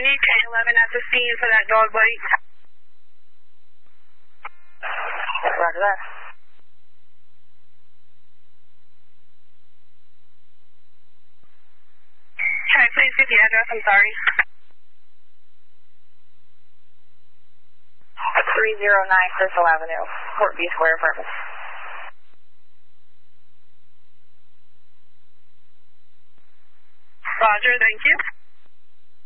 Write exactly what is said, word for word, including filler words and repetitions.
need K eleven at the scene for that dog bite. Roger that. Can I please get the address? I'm sorry. three oh nine Crystal Avenue, Port View Square Apartments. Roger, thank you.